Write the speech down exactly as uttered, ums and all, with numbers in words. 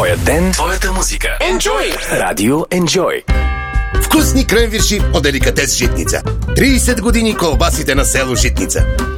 Твоят ден, твоята музика. Enjoy! Радио Enjoy. Вкусни кренвирши от деликатес Житница. трийсет години колбасите на село Житница.